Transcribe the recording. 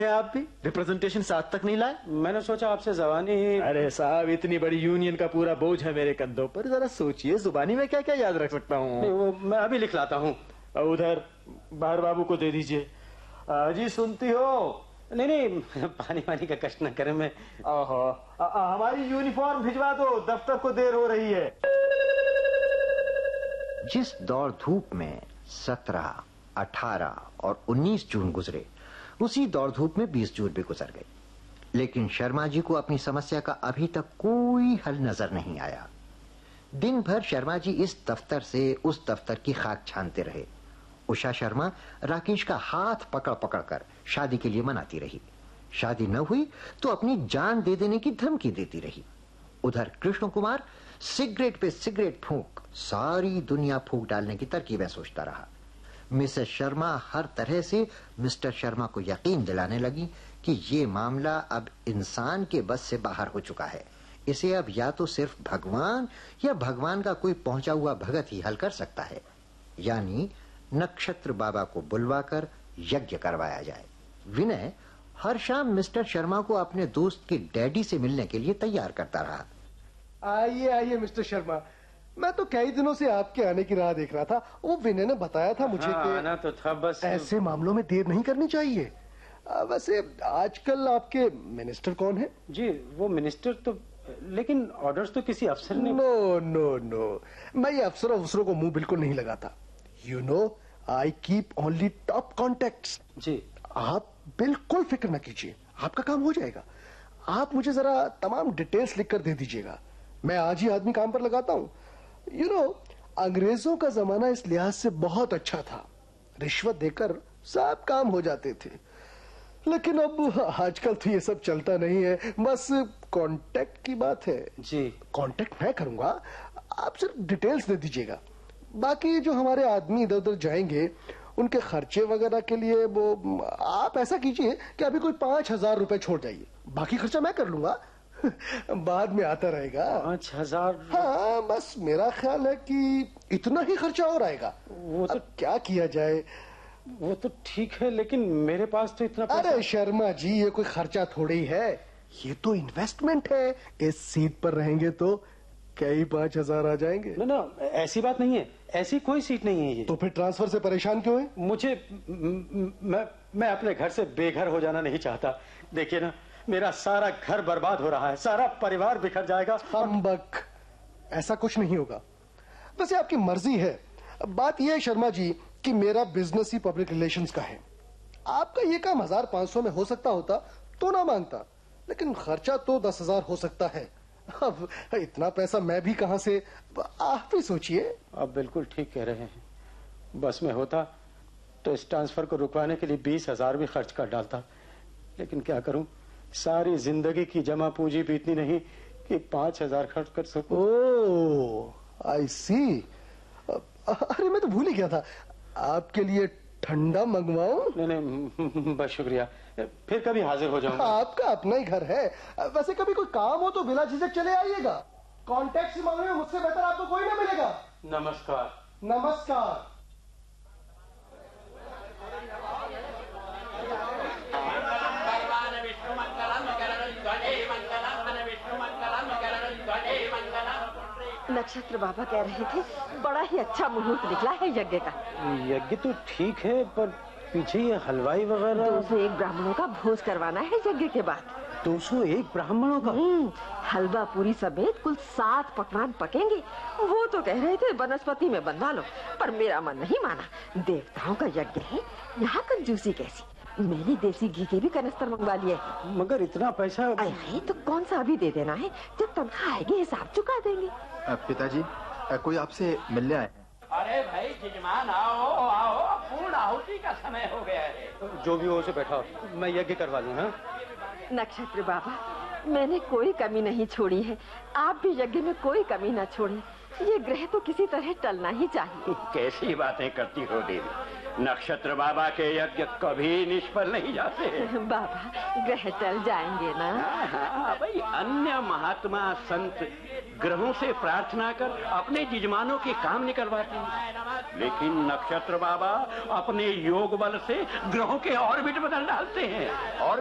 आप भी रिप्रेजेंटेशन साथ तक नहीं लाए? मैंने सोचा आपसे ज़बानी ही। अरे साहब, इतनी बड़ी यूनियन का पूरा बोझ है मेरे कंधों पर, जरा सोचिए जुबानी में क्या क्या याद रख सकता हूँ। वो मैं अभी लिख लाता हूँ। उधर बाहर बाबू को दे दीजिए। जी सुनती हो? नहीं पानी पानी का कष्ट न करें। मैं हमारी यूनिफॉर्म भिजवा दो, दफ्तर को देर हो रही है। जिस दौड़ धूप में 17, 18 और 19 जून गुजरे, उसी दौड़ धूप में 20 जून भी गुजर गई, लेकिन शर्मा जी को अपनी समस्या का अभी तक कोई हल नजर नहीं आया। दिन भर शर्मा जी इस दफ्तर से उस दफ्तर की खाक छानते रहे। उषा शर्मा राकेश का हाथ पकड़ पकड़ कर शादी के लिए मनाती रही। शादी न हुई तो अपनी जान दे देने की धमकी देती रही। उधर कृष्ण कुमार सिगरेट पे सिगरेट फूंक सारी दुनिया फूंक डालने की तरकीबें सोचता रहा। मिसेस शर्मा हर तरह से मिस्टर शर्मा को यकीन दिलाने लगी कि ये मामला अब इंसान के बस से बाहर हो चुका है। इसे अब या तो सिर्फ भगवान या भगवान का कोई पहुंचा हुआ भगत ही हल कर सकता है, यानी नक्षत्र बाबा को बुलवाकर यज्ञ करवाया जाए। विनय हर शाम मिस्टर शर्मा को अपने दोस्त के डैडी से मिलने के लिए तैयार करता रहा। आइए आइए मिस्टर शर्मा, मैं तो कई दिनों से आपके आने की राह देख रहा था। वो विनय ने बताया था मुझे कि आना तो था, बस ऐसे मामलों में देर नहीं करनी चाहिए। वैसे आजकल आपके मिनिस्टर कौन है? जी वो मिनिस्टर तो, लेकिन ऑर्डर्स तो किसी अफसर ने। नो नो नो, मैं ये अफसरों को मुंह बिल्कुल नहीं लगाता। You know I keep only top contacts. जी आप बिल्कुल फिक्र न कीजिए, आपका काम हो जाएगा। आप मुझे जरा तमाम डिटेल्स लिखकर दे दीजिएगा, मैं आज ही आदमी काम पर लगाता हूँ। यू नो अंग्रेजों का जमाना इस लिहाज से बहुत अच्छा था, रिश्वत देकर सब काम हो जाते थे। लेकिन अब आजकल तो ये सब चलता नहीं है, बस कांटेक्ट की बात है। जी कांटेक्ट मैं करूंगा, आप सिर्फ डिटेल्स दे दीजिएगा। बाकी जो हमारे आदमी इधर उधर जाएंगे उनके खर्चे वगैरह के लिए वो आप ऐसा कीजिए कि अभी कोई 5,000 रुपए छोड़ जाइए, बाकी खर्चा मैं कर लूंगा। बाद में आता रहेगा। 5,000? हाँ बस मेरा ख्याल है कि इतना ही खर्चा और आएगा। वो तो क्या किया जाए? वो तो ठीक है, लेकिन मेरे पास तो इतना पैसा... अरे शर्मा जी, ये कोई खर्चा थोड़ी है, ये तो इन्वेस्टमेंट है। इस सीट पर रहेंगे तो कई 5,000 आ जाएंगे। ना ऐसी बात नहीं है, ऐसी कोई सीट नहीं है ये। तो फिर ट्रांसफर से परेशान क्यों है? मुझे मैं अपने घर से बेघर हो जाना नहीं चाहता। देखिए ना, मेरा सारा घर बर्बाद हो रहा है, सारा परिवार बिखर जाएगा। हम्बक, ऐसा कुछ नहीं होगा। वैसे आपकी मर्जी है। बात यह है शर्मा जी कि मेरा बिजनेस ही पब्लिक रिलेशंस का है। आपका ये काम 1,500 में हो सकता होता तो ना मांगता, लेकिन खर्चा तो 10,000 हो सकता है। अब इतना पैसा मैं भी कहां से, आप ही सोचिए। आप बिल्कुल ठीक कह रहे हैं। बस में होता तो इस ट्रांसफर को रुकवाने के लिए 20,000 भी खर्च कर डालता, लेकिन क्या करूं, सारी जिंदगी की जमा पूंजी भी इतनी नहीं कि 5,000 खर्च कर सकूं। ओह आई सी। अरे मैं तो भूल ही गया था, आपके लिए ठंडा मंगवाऊं? नहीं बस शुक्रिया, फिर कभी हाजिर हो जाऊंगा। आपका अपना ही घर है। वैसे कभी कोई काम हो तो बिना झिझक चले आइएगा। कॉन्टेक्ट से मांगने में मुझसे बेहतर आपको कोई ना मिलेगा। नमस्कार। नमस्कार। नक्षत्र बाबा कह रहे थे बड़ा ही अच्छा मुहूर्त निकला है यज्ञ का। यज्ञ तो ठीक है, पर पीछे ये हलवाई वगैरह। 201 ब्राह्मणों का भोज करवाना है यज्ञ के बाद। 201 ब्राह्मणों का? हलवा पूरी समेत कुल 7 पकवान पकेंगे। वो तो कह रहे थे वनस्पति में बंधा लो, पर मेरा मन नहीं माना। देवताओं का यज्ञ है, यहाँ कंजूसी कैसी। मैंने देसी घी के भी कनस्तर मंगवा लिए। मगर इतना पैसा? अरे तो कौन सा अभी दे देना है, जब तनख्वाह आएगी हिसाब चुका देंगे। पिताजी कोई आपसे मिलने आए हैं। अरे भाई जजमान आओ आओ, पूर्ण आहुति का समय हो गया है। जो भी हो उसे बैठाओ, मैं यज्ञ करवा लूं। हाँ नक्षत्र बाबा, मैंने कोई कमी नहीं छोड़ी है, आप भी यज्ञ में कोई कमी न छोड़े। ये ग्रह तो किसी तरह टलना ही चाहिए। कैसी बातें करती हो देवी, नक्षत्र बाबा के यज्ञ कभी निष्फल नहीं जाते। बाबा ग्रह टल जाएंगे ना? हाँ भाई, अन्य महात्मा संत ग्रहों से प्रार्थना कर अपने यजमानों के काम निकलवाते हैं, लेकिन नक्षत्र बाबा अपने योग बल से ग्रहों के ऑर्बिट बदल डालते हैं और